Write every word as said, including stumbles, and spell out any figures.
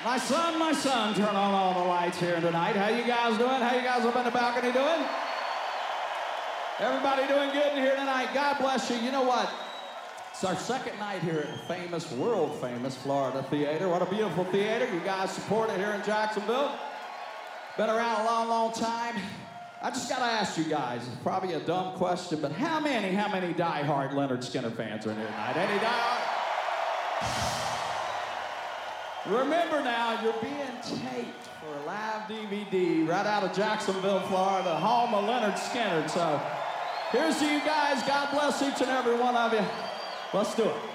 My son, my son, turn on all the lights here tonight. How you guys doing? How you guys up in the balcony doing? Everybody doing good in here tonight? God bless you. You know what? It's our second night here at the famous, world famous Florida Theater. What a beautiful theater. You guys support it here in Jacksonville. Been around a long, long time. I just gotta ask you guys, it's probably a dumb question, but how many, how many diehard Lynyrd Skynyrd fans are in here tonight? Any diehard? Remember now, you're being taped for a live D V D right out of Jacksonville, Florida, home of Lynyrd Skynyrd. So here's to you guys. God bless each and every one of you. Let's do it.